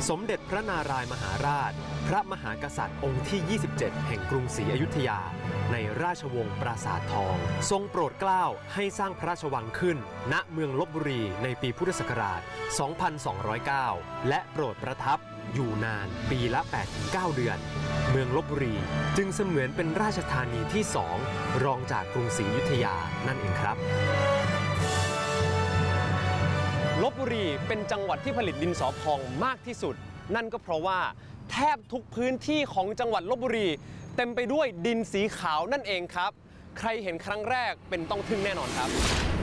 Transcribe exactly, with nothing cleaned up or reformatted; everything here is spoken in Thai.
สมเด็จพระนารายมหาราชพระมหากษัตริย์องค์ที่ ยี่สิบเจ็ด แห่งกรุงศรีอยุธยาในราชวงศ์ปราสาททองทรงโปรดเกล้าให้สร้างพระราชวังขึ้นณเมืองลพบุรีในปีพุทธศักราช สองพันสองร้อยเก้า และโปรดประทับอยู่นานปีละ แปดถึงเก้า เดือนเมืองลพบุรีจึงเสมือนเป็นราชธานีที่สองรองจากกรุงศรีอยุธยานั่นเองครับลพบุรีเป็นจังหวัดที่ผลิตดินสอพองมากที่สุดนั่นก็เพราะว่าแทบทุกพื้นที่ของจังหวัดลพบุรีเต็มไปด้วยดินสีขาวนั่นเองครับใครเห็นครั้งแรกเป็นต้องทึ่งแน่นอนครับ